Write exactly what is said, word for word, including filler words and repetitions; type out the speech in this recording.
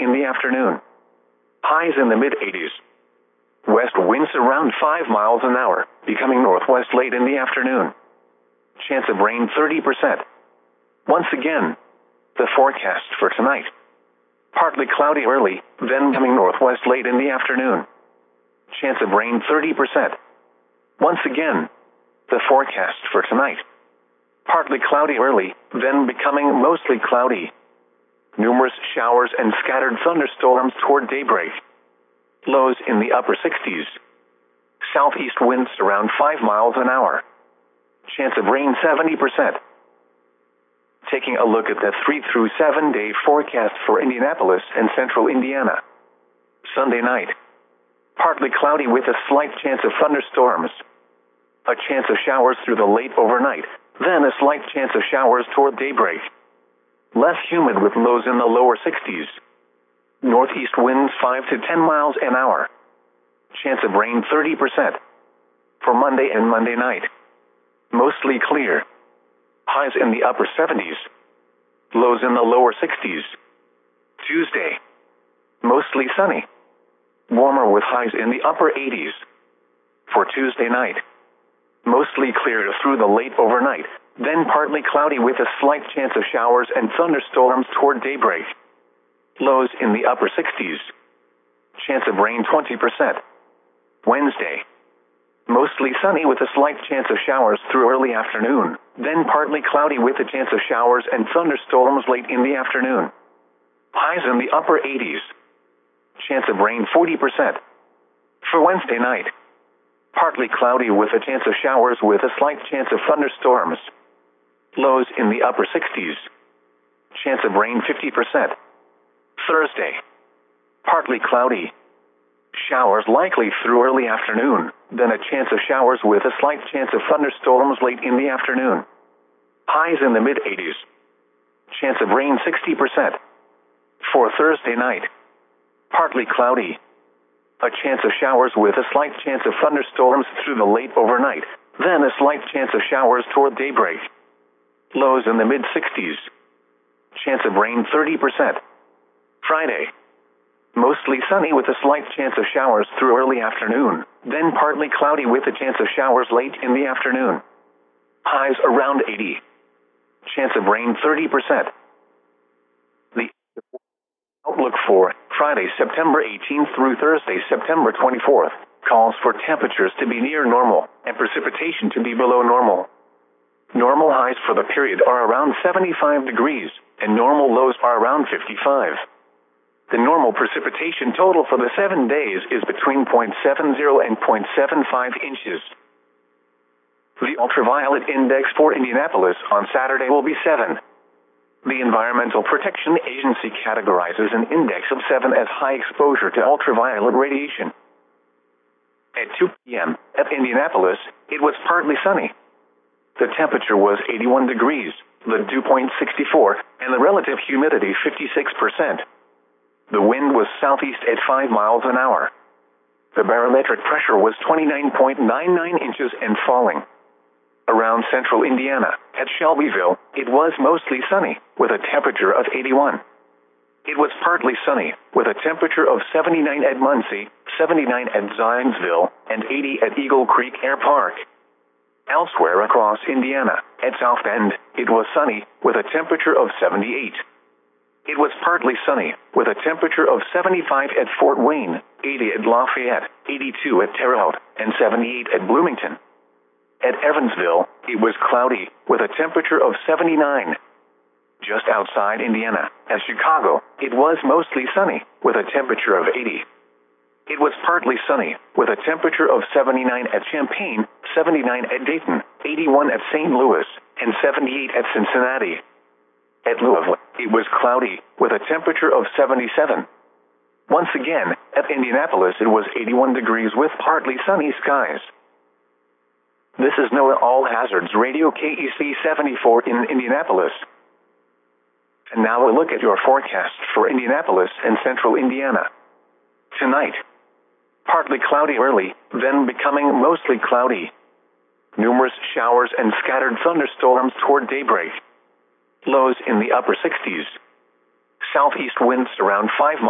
in the afternoon. Highs in the mid-eighties. West winds around five miles an hour, becoming northwest late in the afternoon. Chance of rain thirty percent. Once again, the forecast for tonight. Partly cloudy early, then coming northwest late in the afternoon. Chance of rain thirty percent. Once again, the forecast for tonight. Partly cloudy early, then becoming mostly cloudy. Numerous showers and scattered thunderstorms toward daybreak. Lows in the upper sixties. Southeast winds around five miles an hour. Chance of rain seventy percent. Taking a look at the three through seven day forecast for Indianapolis and central Indiana. Sunday night. Partly cloudy with a slight chance of thunderstorms. A chance of showers through the late overnight, then a slight chance of showers toward daybreak. Less humid with lows in the lower sixties. Northeast winds five to ten miles an hour. Chance of rain thirty percent. For Monday and Monday night. Mostly clear. Highs in the upper seventies. Lows in the lower sixties. Tuesday. Mostly sunny. Warmer with highs in the upper eighties. For Tuesday night. Mostly clear through the late overnight, then partly cloudy with a slight chance of showers and thunderstorms toward daybreak. Lows in the upper sixties. Chance of rain twenty percent. Wednesday. Mostly sunny with a slight chance of showers through early afternoon, then partly cloudy with a chance of showers and thunderstorms late in the afternoon. Highs in the upper eighties. Chance of rain forty percent. For Wednesday night. Partly cloudy with a chance of showers with a slight chance of thunderstorms. Lows in the upper sixties. Chance of rain fifty percent. Thursday. Partly cloudy. Showers likely through early afternoon, then a chance of showers with a slight chance of thunderstorms late in the afternoon. Highs in the mid-eighties. Chance of rain sixty percent. For Thursday night. Partly cloudy. A chance of showers with a slight chance of thunderstorms through the late overnight, then a slight chance of showers toward daybreak. Lows in the mid-sixties. Chance of rain thirty percent. Friday. Mostly sunny with a slight chance of showers through early afternoon, then partly cloudy with a chance of showers late in the afternoon. Highs around eighty. Chance of rain thirty percent. The outlook for Friday, September eighteenth through Thursday, September twenty-fourth, calls for temperatures to be near normal and precipitation to be below normal. Normal highs for the period are around seventy-five degrees, and normal lows are around fifty-five. The normal precipitation total for the seven days is between zero point seven zero and zero point seven five inches. The ultraviolet index for Indianapolis on Saturday will be seven. The Environmental Protection Agency categorizes an index of seven as high exposure to ultraviolet radiation. At two p m at Indianapolis, it was partly sunny. The temperature was eighty-one degrees, the dew point sixty-four, and the relative humidity fifty-six percent. The wind was southeast at five miles an hour. The barometric pressure was twenty-nine point nine nine inches and falling. Around central Indiana, at Shelbyville, it was mostly sunny, with a temperature of eighty-one. It was partly sunny, with a temperature of seventy-nine at Muncie, seventy-nine at Zionsville, and eighty at Eagle Creek Air Park. Elsewhere across Indiana, at South Bend, it was sunny, with a temperature of seventy-eight. It was partly sunny, with a temperature of seventy-five at Fort Wayne, eighty at Lafayette, eighty-two at Terre Haute, and seventy-eight at Bloomington. At Evansville, it was cloudy, with a temperature of seventy-nine. Just outside Indiana, at Chicago, it was mostly sunny, with a temperature of eighty. It was partly sunny, with a temperature of seventy-nine at Champaign, seventy-nine at Dayton, eighty-one at Saint Louis, and seventy-eight at Cincinnati. At Louisville, it was cloudy, with a temperature of seventy-seven. Once again, at Indianapolis it was eighty-one degrees with partly sunny skies. This is NOAA All Hazards Radio K E C seventy-four in Indianapolis. And now a look at your forecast for Indianapolis and central Indiana. Tonight. Partly cloudy early, then becoming mostly cloudy. Numerous showers and scattered thunderstorms toward daybreak. Lows in the upper sixties. Southeast winds around five miles